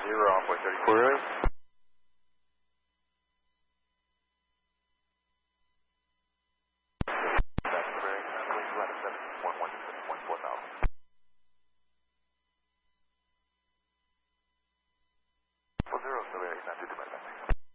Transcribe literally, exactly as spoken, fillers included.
Zero on point thirty clearly. That's clearing. eleven seven one one one four thousand. Four zero, so very not too much.